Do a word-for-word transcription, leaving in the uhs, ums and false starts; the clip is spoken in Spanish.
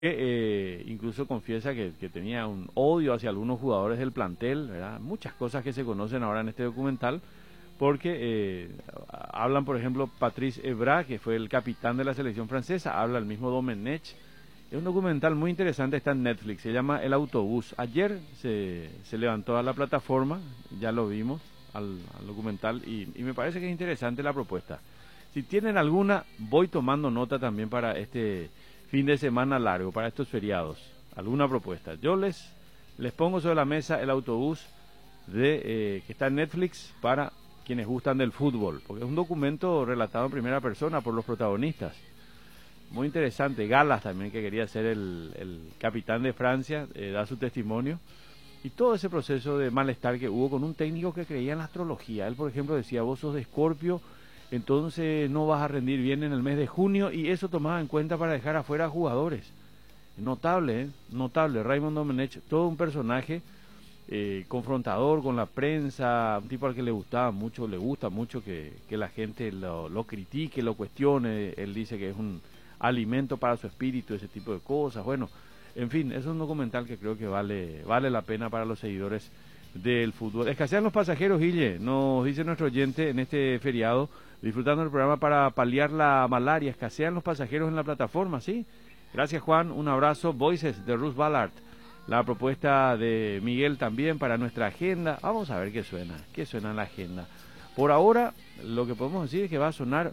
Eh, incluso confiesa que, que tenía un odio hacia algunos jugadores del plantel, ¿verdad? Muchas cosas que se conocen ahora en este documental, porque eh, hablan, por ejemplo, Patrice Evra, que fue el capitán de la selección francesa, habla el mismo Domenech. Es un documental muy interesante, está en Netflix, se llama El Autobús. Ayer se, se levantó a la plataforma, ya lo vimos, al, al documental, y, y me parece que es interesante la propuesta. Si tienen alguna, voy tomando nota también para este fin de semana largo, para estos feriados. Alguna propuesta. Yo les, les pongo sobre la mesa El Autobús de eh, que está en Netflix para quienes gustan del fútbol, porque es un documento relatado en primera persona por los protagonistas. Muy interesante. Galas también, que quería ser el, el capitán de Francia, eh, da su testimonio. Y todo ese proceso de malestar que hubo con un técnico que creía en la astrología. Él, por ejemplo, decía, vos sos de Escorpio, entonces no vas a rendir bien en el mes de junio, y eso tomaba en cuenta para dejar afuera a jugadores. Notable, ¿eh? Notable. Raymond Domenech, todo un personaje eh, confrontador con la prensa, un tipo al que le gustaba mucho, le gusta mucho que, que la gente lo, lo critique, lo cuestione. Él dice que es un alimento para su espíritu, ese tipo de cosas. Bueno, en fin, es un documental que creo que vale, vale la pena para los seguidores del fútbol. Escasean los pasajeros, Guille, nos dice nuestro oyente en este feriado, disfrutando del programa para paliar la malaria. Escasean los pasajeros en la plataforma, ¿sí? Gracias, Juan, un abrazo. Voices de Ruth Ballard, la propuesta de Miguel también para nuestra agenda. Vamos a ver qué suena, qué suena en la agenda. Por ahora, lo que podemos decir es que va a sonar